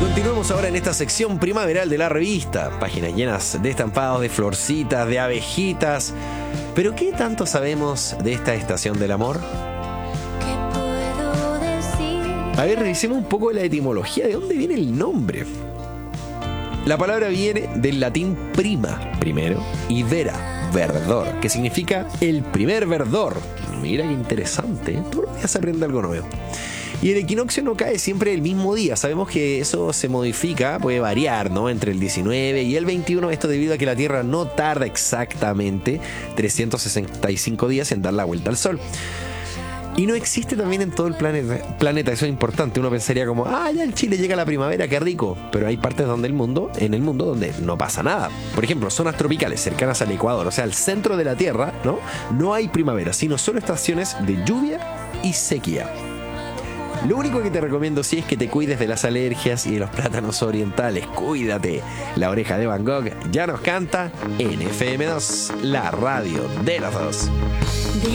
Continuamos ahora en esta sección primaveral de la revista. Páginas llenas de estampados, de florcitas, de abejitas. Pero ¿qué tanto sabemos de esta estación del amor? A ver, revisemos un poco la etimología. ¿De dónde viene el nombre? La palabra viene del latín prima, primero, y vera, verdor, que significa el primer verdor. Mira qué interesante, ¿eh? Todos los días se aprende algo nuevo. Y el equinoccio no cae siempre el mismo día. Sabemos que eso se modifica, puede variar, ¿no? Entre el 19 y el 21. Esto debido a que la Tierra no tarda exactamente 365 días en dar la vuelta al Sol. Y no existe también en todo el planeta. Eso es importante. Uno pensaría como, ya en Chile llega la primavera, qué rico. Pero hay partes en el mundo donde no pasa nada. Por ejemplo, zonas tropicales cercanas al Ecuador, o sea, al centro de la Tierra, ¿no? No hay primavera, sino solo estaciones de lluvia y sequía. Lo único que te recomiendo sí es que te cuides de las alergias y de los plátanos orientales. Cuídate. La Oreja de Van Gogh ya nos canta en FM2, la radio de los dos.